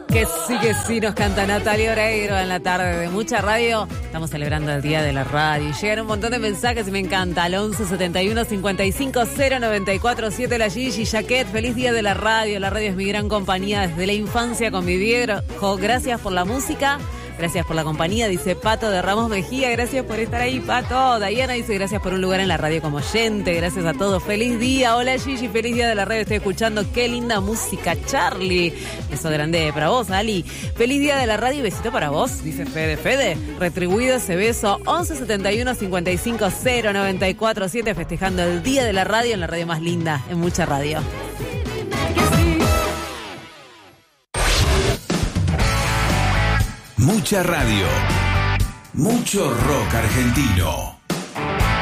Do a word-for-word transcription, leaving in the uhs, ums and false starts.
Que sí, que sí, nos canta Natalia Oreiro en la tarde de Mucha Radio. Estamos celebrando el Día de la Radio. Llegan un montón de mensajes y me encanta. Al once setenta y uno cincuenta y cinco cero noventa y cuatro siete la Gigi Jaquet. Feliz Día de la Radio. La radio es mi gran compañía desde la infancia con mi viejo. Gracias por la música. Gracias por la compañía, dice Pato de Ramos Mejía. Gracias por estar ahí, Pato. Diana dice gracias por un lugar en la radio como oyente. Gracias a todos. Feliz día. Hola, Gigi. Feliz día de la radio. Estoy escuchando. Qué linda música, Charlie. Eso grande para vos, Ali. Feliz día de la radio y besito para vos, dice Fede. Fede, retribuido ese beso. once setenta y uno cincuenta y cinco cero noventa y cuatro siete, festejando el día de la radio en la radio más linda, en Mucha Radio. Mucha Radio, mucho rock argentino.